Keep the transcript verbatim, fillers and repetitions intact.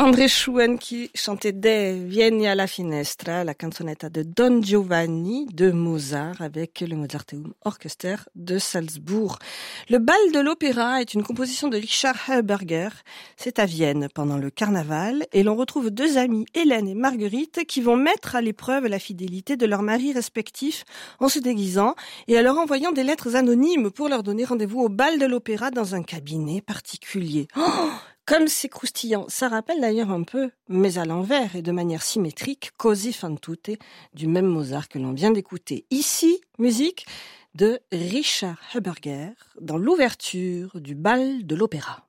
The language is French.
André Schuhen qui chantait Deh vieni alla finestra, la canzonetta de Don Giovanni de Mozart avec le Mozarteum Orchester de Salzbourg. Le bal de l'opéra est une composition de Richard Heuberger. C'est à Vienne pendant le carnaval et l'on retrouve deux amies, Hélène et Marguerite, qui vont mettre à l'épreuve la fidélité de leurs maris respectifs en se déguisant et en leur envoyant des lettres anonymes pour leur donner rendez-vous au bal de l'opéra dans un cabinet particulier. Oh, comme c'est croustillant. Ça rappelle d'ailleurs un peu, mais à l'envers et de manière symétrique, Così fan tutte du même Mozart que l'on vient d'écouter. Ici, musique de Richard Heuberger dans l'ouverture du bal de l'opéra.